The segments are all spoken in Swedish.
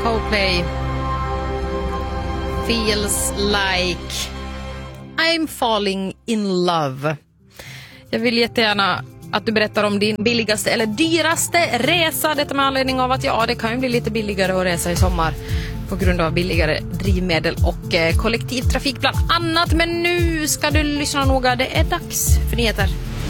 Coldplay. Feels like I'm falling in love. Jag vill jättegärna att du berättar om din billigaste eller dyraste resa. Detta med anledning av att det kan ju bli lite billigare att resa i sommar på grund av billigare drivmedel och kollektivtrafik bland annat. Men nu ska du lyssna noga. Det är dags för nyheter.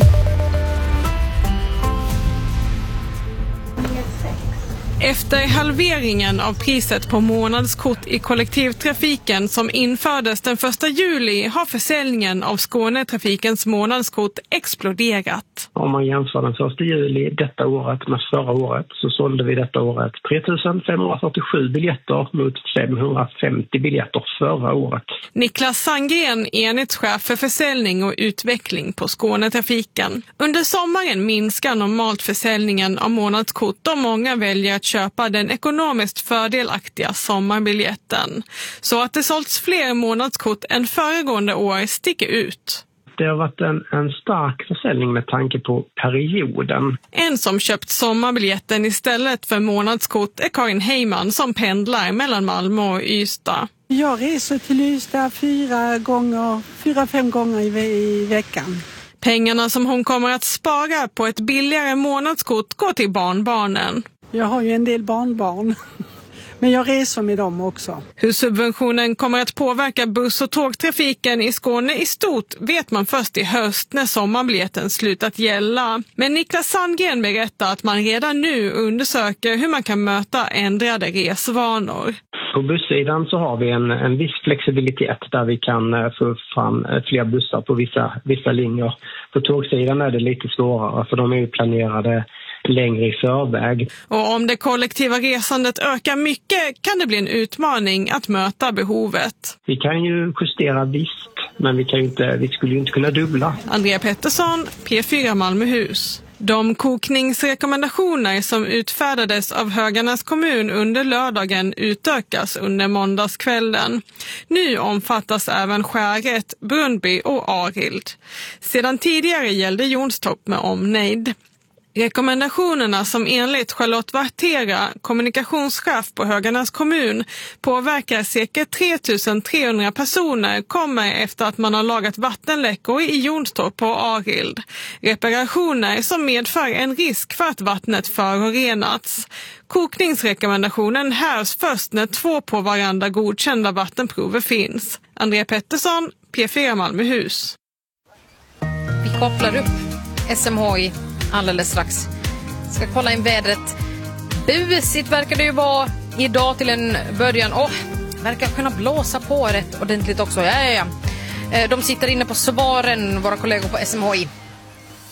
Efter halveringen av priset på månadskort i kollektivtrafiken som infördes den 1 juli har försäljningen av Skånetrafikens månadskort exploderat. Om man jämför den 1 juli detta året med förra året så sålde vi detta året 3547 biljetter mot 550 biljetter förra året. Niklas Sandgren, enhetschef för försäljning och utveckling på Skånetrafiken. Under sommaren minskar normalt försäljningen av månadskort då många väljer att köpa den ekonomiskt fördelaktiga sommarbiljetten. Så att det sålts fler månadskort än föregående år sticker ut. Det har varit en stark försäljning med tanke på perioden. En som köpt sommarbiljetten istället för månadskort är Karin Heyman som pendlar mellan Malmö och Ystad. Jag reser till Ystad 4-5 gånger i veckan. Pengarna som hon kommer att spara på ett billigare månadskort går till barnbarnen. Jag har ju en del barnbarn. Men jag reser med dem också. Hur subventionen kommer att påverka buss- och tågtrafiken i Skåne i stort vet man först i höst när sommarbiljetten slutat gälla. Men Niklas Sandgren berättar att man redan nu undersöker hur man kan möta ändrade resvanor. På bussidan så har vi en viss flexibilitet där vi kan få fram fler bussar på vissa linjer. På tågsidan är det lite svårare för de är ju planerade längre i förväg. Och om det kollektiva resandet ökar mycket kan det bli en utmaning att möta behovet. Vi kan ju justera visst, men vi skulle ju inte kunna dubbla. Andrea Pettersson, P4 Malmöhus. De kokningsrekommendationer som utfärdades av Höganäs kommun under lördagen utökas under måndagskvällen. Nu omfattas även Skäret, Brunnby och Arild. Sedan tidigare gällde Jonstorp med omnejd. Rekommendationerna som enligt Charlotte Vartera, kommunikationschef på Höganäs kommun, påverkar cirka 3300 personer kommer efter att man har lagat vattenläckor i Jonstorp på Arild. Reparationer som medför en risk för att vattnet förorenats. Kokningsrekommendationen hävs först när 2 på varandra godkända vattenprover finns. Andrea Pettersson, P4 Malmöhus. Vi kopplar upp SMHI alldeles strax. Ska kolla in vädret. Busigt verkar det ju vara idag till en början. Verkar kunna blåsa på rätt ordentligt också. Ja. De sitter inne på svaren, våra kollegor på SMHI.